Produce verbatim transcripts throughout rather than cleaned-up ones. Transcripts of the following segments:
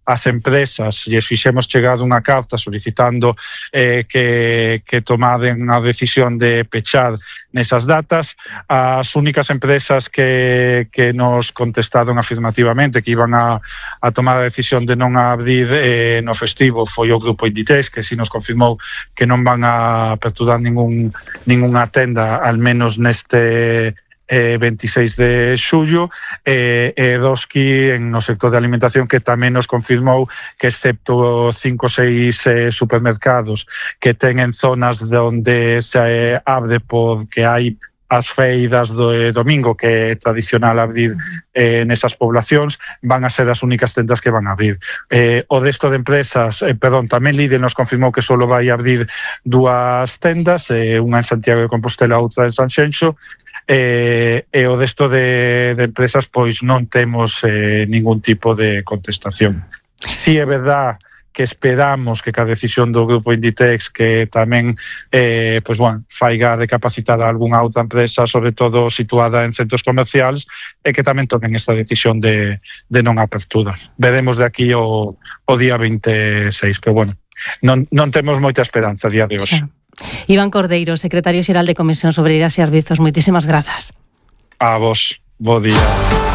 as empresas e fixemos chegar unha carta solicitando eh, que, que tomaden a decisión de pechar nesas datas. As únicas empresas que, que nos contestaron afirmativamente que iban a, a tomar a decisión de non abrir eh, no festivo foi o grupo Inditex, que si nos confirmou que non van a aperturar ningún, ninguna tenda, al menos neste Eh, veintiséis de xullo, e eh, Eroski en no sector de alimentación, que tamén nos confirmou que excepto cinco ou seis eh, supermercados que ten en zonas onde se eh, abre porque hai as feiras do eh, domingo, que é tradicional abrir eh, nesas poblacións, van a ser as únicas tendas que van a abrir. Eh, o resto de empresas, eh, perdón, tamén Lidl nos confirmou que solo vai abrir dúas tendas, eh, unha en Santiago de Compostela, outra en Sanxenxo, eh, e o resto de, de empresas pois non temos eh, ningún tipo de contestación. Si é verdad que esperamos que ca decisión do grupo Inditex que tamén eh, pues, bueno, faiga recapacitar a algunha outra empresa, sobre todo situada en centros comerciais, e que tamén tomen esta decisión de, de non apertura. Veremos de aquí o, o día veintiséis, pero bueno, non, non temos moita esperanza a día de hoxe. Claro. Iván Cordeiro, secretario xeral de Comisión Obreiras e Servizos, moitísimas grazas. A vos, bo día.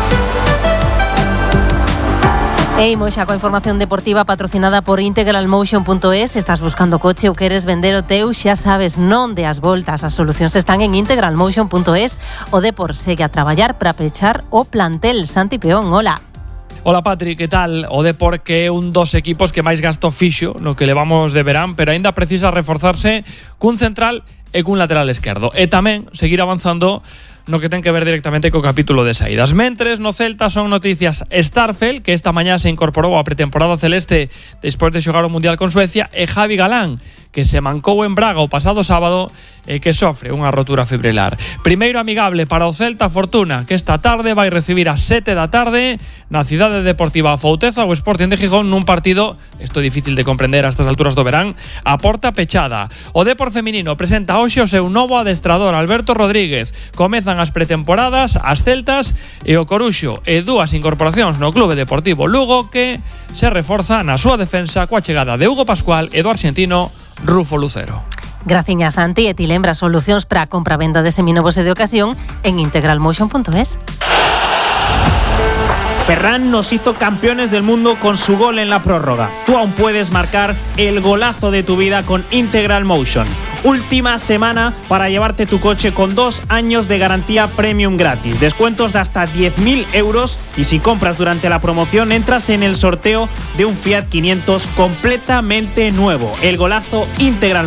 E imos xa coa información deportiva patrocinada por integral motion punto es. Estás buscando coche ou queres vender o teu, xa sabes, non de as voltas. As solucións están en integral motion punto es. O Depor segue a traballar para pechar o plantel. Santi Peón, hola. Hola Patri, que tal? O Depor, que é un dos equipos que máis gasto fixo no que levamos de verán, pero aínda precisa reforzarse cun central e cun lateral esquerdo. E tamén seguir avanzando no que ten que ver directamente co capítulo de saídas. Mentres, no Celta son noticias Starfel, que esta mañá se incorporou á pretemporada celeste despois de xogar o Mundial con Suecia, e Javi Galán, que se mancou en Braga o pasado sábado e que sofre unha rotura fibrilar. Primeiro amigable para o Celta Fortuna, que esta tarde vai recibir ás sete da tarde na Cidade Deportiva Fouteza o Sporting de Gijón nun partido, isto é difícil de comprender a estas alturas do verán, a porta pechada. O Depor feminino presenta hoxe o seu novo adestrador, Alberto Rodríguez. Comezan as pretemporadas, as celtas e o Coruxo, e dúas incorporacións no Clube Deportivo Lugo que se reforza na súa defensa coa chegada de Hugo Pascual e do arxentino Rufo Lucero. Graciñas, Santi. E ti lembra solucións para a compra-venda de seminovos e de ocasión en integral motion punto es. Ferran nos hizo campeones del mundo con su gol en la prórroga. Tú aún puedes marcar el golazo de tu vida con Integral Motion. Última semana para llevarte tu coche con dos años de garantía premium gratis. Descuentos de hasta diez mil euros y si compras durante la promoción entras en el sorteo de un Fiat quinientos completamente nuevo. El golazo Integral